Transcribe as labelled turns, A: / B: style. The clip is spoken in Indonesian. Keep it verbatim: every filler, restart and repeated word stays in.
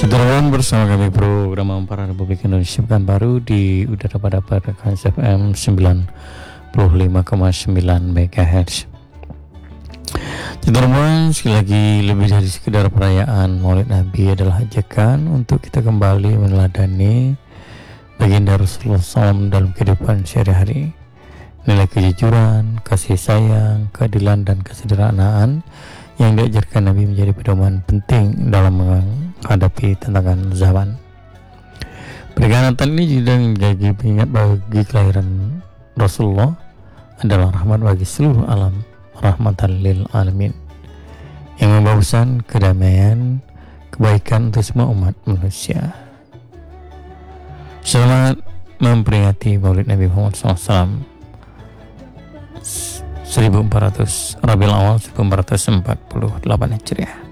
A: Keterangan bersama kami program Ampara Republik Indonesia Pekanbaru di udara pada frekuensi F M sembilan puluh lima koma sembilan MHz. Teman-teman, sekali lagi lebih dari sekedar perayaan Maulid Nabi adalah ajakan untuk kita kembali meneladani baginda Rasulullah shallallahu alaihi wasallam dalam kehidupan sehari-hari. Nilai kejujuran, kasih sayang, keadilan dan kesederhanaan yang diajarkan Nabi menjadi pedoman penting dalam menghadapi tantangan zaman. Peringatan ini juga menjadi pengingat bagi kelahiran Rasulullah adalah rahmat bagi seluruh alam, rahmatan lil alamin, yang membawa pesan kedamaian, kebaikan untuk semua umat manusia. Selamat memperingati Maulid Nabi Muhammad shallallahu alaihi wasallam seribu empat ratus Rabiul Awal seribu empat ratus empat puluh delapan Hijriah.